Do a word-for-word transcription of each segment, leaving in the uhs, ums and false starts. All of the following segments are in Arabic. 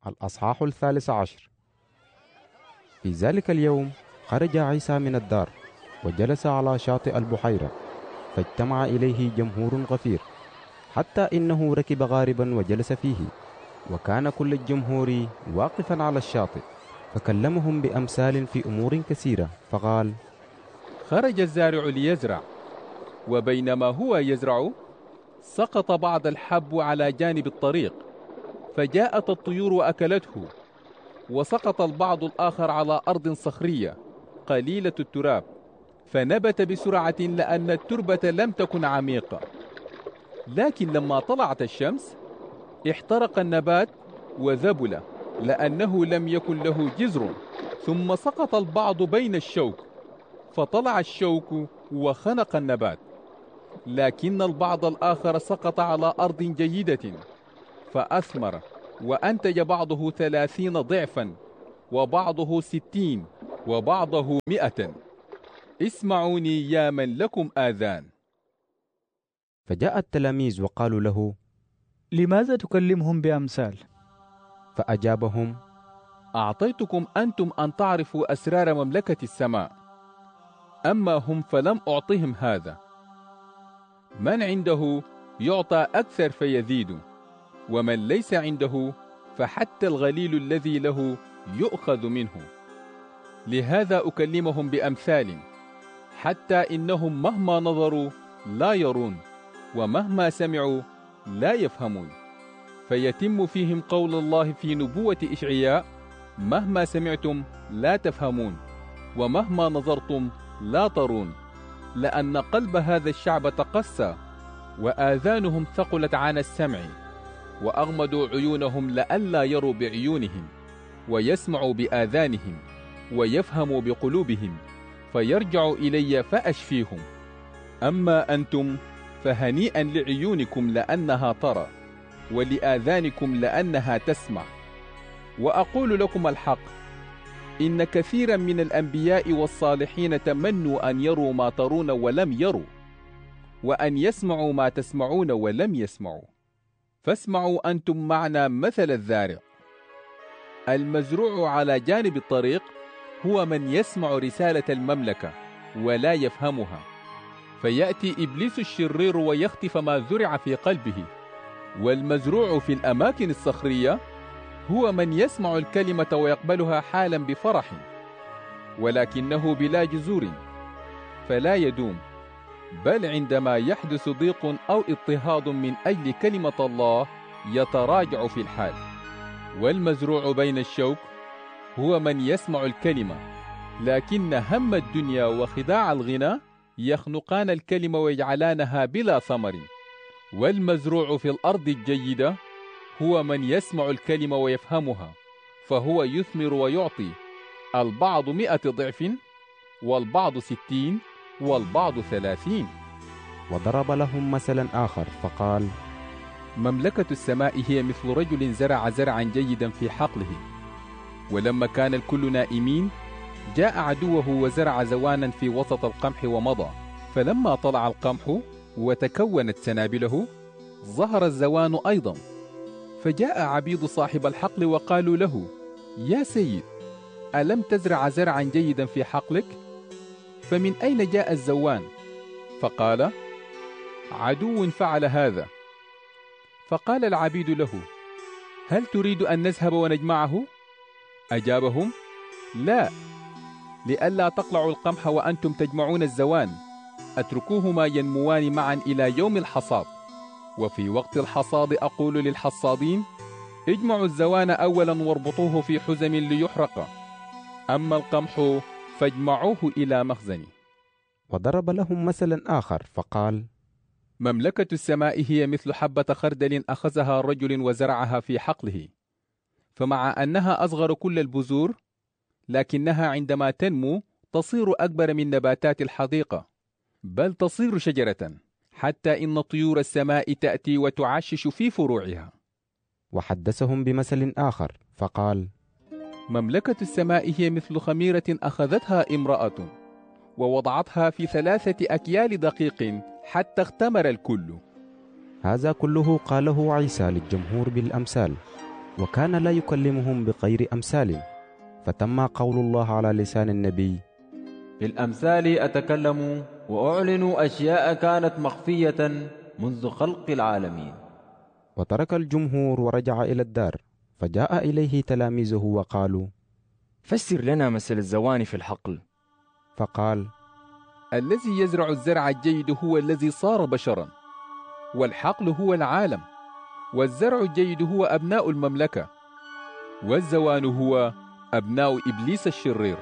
الأصحاح الثالث عشر. في ذلك اليوم خرج عيسى من الدار وجلس على شاطئ البحيرة، فاجتمع إليه جمهور غفير، حتى إنه ركب غاربا وجلس فيه، وكان كل الجمهور واقفا على الشاطئ، فكلمهم بأمثال في أمور كثيرة، فقال: خرج الزارع ليزرع، وبينما هو يزرع سقط بعض الحب على جانب الطريق، فجاءت الطيور وأكلته. وسقط البعض الآخر على أرض صخرية قليلة التراب، فنبت بسرعة لأن التربة لم تكن عميقة. لكن لما طلعت الشمس احترق النبات وذبل، لأنه لم يكن له جذر. ثم سقط البعض بين الشوك، فطلع الشوك وخنق النبات. لكن البعض الآخر سقط على أرض جيدة، فأثمر وأنتج بعضه ثلاثين ضعفا، وبعضه ستين، وبعضه مئة. اسمعوني يا من لكم آذان. فجاء التلاميذ وقالوا له: لماذا تكلمهم بأمثال؟ فأجابهم: أعطيتكم أنتم أن تعرفوا أسرار مملكة السماء، أما هم فلم أعطهم هذا. من عنده يعطى أكثر فيزيد، ومن ليس عنده فحتى الغليل الذي له يؤخذ منه. لهذا أكلمهم بأمثال، حتى إنهم مهما نظروا لا يرون، ومهما سمعوا لا يفهمون. فيتم فيهم قول الله في نبوة إشعياء: مهما سمعتم لا تفهمون، ومهما نظرتم لا ترون، لأن قلب هذا الشعب تقسى، وآذانهم ثقلت عن السمع، وأغمضوا عيونهم لئلا يروا بعيونهم، ويسمعوا بآذانهم، ويفهموا بقلوبهم، فيرجعوا إلي فأشفيهم. أما أنتم فهنيئا لعيونكم لأنها ترى، ولآذانكم لأنها تسمع. وأقول لكم الحق، إن كثيرا من الأنبياء والصالحين تمنوا أن يروا ما ترون ولم يروا، وأن يسمعوا ما تسمعون ولم يسمعوا. فاسمعوا أنتم معنا مثل الزارع. المزروع على جانب الطريق هو من يسمع رسالة المملكة ولا يفهمها، فيأتي إبليس الشرير ويخطف ما زرع في قلبه. والمزروع في الأماكن الصخرية هو من يسمع الكلمة ويقبلها حالا بفرح، ولكنه بلا جذور فلا يدوم، بل عندما يحدث ضيق أو اضطهاد من أجل كلمة الله يتراجع في الحال. والمزروع بين الشوك هو من يسمع الكلمة، لكن هم الدنيا وخداع الغنى يخنقان الكلمة ويجعلانها بلا ثمر. والمزروع في الأرض الجيدة هو من يسمع الكلمة ويفهمها، فهو يثمر ويعطي، البعض مئة ضعف، والبعض ستين، والبعض ثلاثين. وضرب لهم مثلا آخر فقال: مملكة السماء هي مثل رجل زرع زرعا جيدا في حقله، ولما كان الكل نائمين جاء عدوه وزرع زوانا في وسط القمح ومضى. فلما طلع القمح وتكونت سنابله ظهر الزوان أيضا. فجاء عبيد صاحب الحقل وقالوا له: يا سيد، ألم تزرع زرعا جيدا في حقلك؟ فمن أين جاء الزوان؟ فقال: عدو فعل هذا. فقال العبيد له: هل تريد أن نذهب ونجمعه؟ أجابهم: لا، لئلا تقلعوا القمح وأنتم تجمعون الزوان، أتركوهما ينموان معا إلى يوم الحصاد. وفي وقت الحصاد أقول للحصادين: اجمعوا الزوان أولا واربطوه في حزم ليحرق، أما القمح فاجمعوه إلى مخزن. وضرب لهم مثلا آخر فقال: مملكة السماء هي مثل حبة خردل أخذها رجل وزرعها في حقله، فمع أنها أصغر كل البذور، لكنها عندما تنمو تصير أكبر من نباتات الحديقة، بل تصير شجرة، حتى إن طيور السماء تأتي وتعشش في فروعها. وحدثهم بمثل آخر فقال: مملكة السماء هي مثل خميرة أخذتها امرأة ووضعتها في ثلاثة أكيال دقيق حتى اختمر الكل. هذا كله قاله عيسى للجمهور بالأمثال، وكان لا يكلمهم بغير أمثال، فتم قول الله على لسان النبي: بالأمثال أتكلم وأعلن أشياء كانت مخفية منذ خلق العالمين. وترك الجمهور ورجع إلى الدار، فجاء إليه تلاميذه وقالوا: فسر لنا مثل الزوان في الحقل. فقال: الذي يزرع الزرع الجيد هو الذي صار بشرا، والحقل هو العالم، والزرع الجيد هو أبناء المملكة، والزوان هو أبناء إبليس الشرير.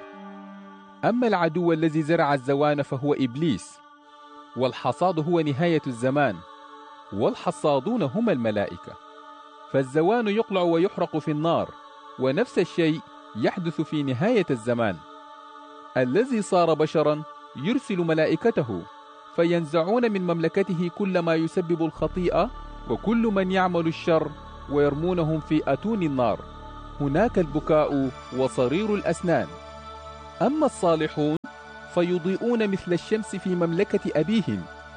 أما العدو الذي زرع الزوان فهو إبليس، والحصاد هو نهاية الزمان، والحصادون هم الملائكة. فالزوان يقلع ويحرق في النار، ونفس الشيء يحدث في نهاية الزمان. الذي صار بشرا يرسل ملائكته فينزعون من مملكته كل ما يسبب الخطيئة وكل من يعمل الشر، ويرمونهم في أتون النار، هناك البكاء وصرير الأسنان. أما الصالحون فيضيئون مثل الشمس في مملكة أبيهم.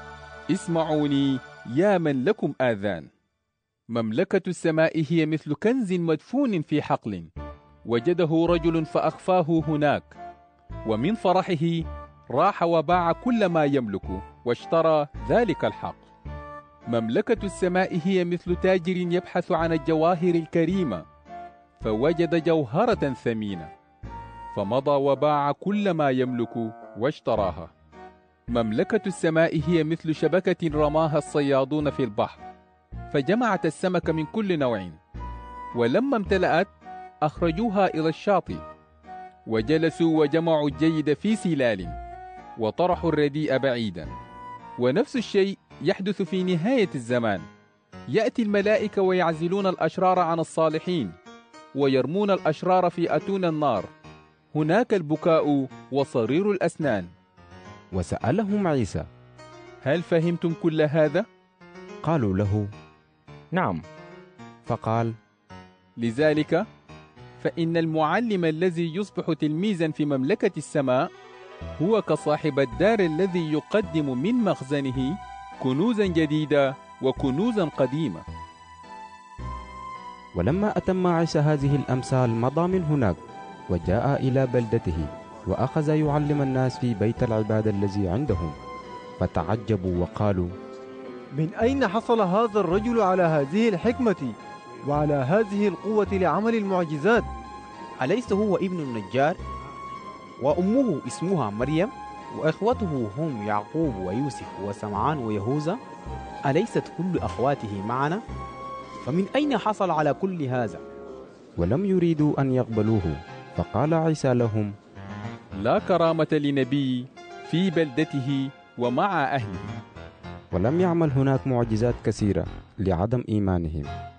اسمعوني يا من لكم آذان. مملكة السماء هي مثل كنز مدفون في حقل، وجده رجل فأخفاه هناك، ومن فرحه راح وباع كل ما يملك واشترى ذلك الحقل. مملكة السماء هي مثل تاجر يبحث عن الجواهر الكريمة، فوجد جوهرة ثمينة، فمضى وباع كل ما يملك واشتراها. مملكة السماء هي مثل شبكة رماها الصيادون في البحر، فجمعت السمك من كل نوع، ولما امتلأت أخرجوها إلى الشاطئ، وجلسوا وجمعوا الجيد في سلال، وطرحوا الرديء بعيدا. ونفس الشيء يحدث في نهاية الزمان. يأتي الملائكة ويعزلون الأشرار عن الصالحين، ويرمون الأشرار في أتون النار، هناك البكاء وصرير الأسنان. وسألهم عيسى: هل فهمتم كل هذا؟ قالوا له: نعم. فقال: لذلك فإن المعلم الذي يصبح تلميذا في مملكة السماء هو كصاحب الدار الذي يقدم من مخزنه كنوزا جديدة وكنوزا قديمة. ولما أتم عيسى هذه الأمثال مضى من هناك، وجاء إلى بلدته، وأخذ يعلم الناس في بيت العبادة الذي عندهم، فتعجبوا وقالوا: من أين حصل هذا الرجل على هذه الحكمة وعلى هذه القوة لعمل المعجزات؟ أليس هو ابن النجار؟ وأمه اسمها مريم، وإخوته هم يعقوب ويوسف وسمعان ويهوذا؟ أليست كل أخواته معنا؟ فمن أين حصل على كل هذا؟ ولم يريدوا أن يقبلوه، فقال عيسى لهم: لا كرامة لنبي في بلدته ومع أهله. ولم يعمل هناك معجزات كثيرة لعدم إيمانهم.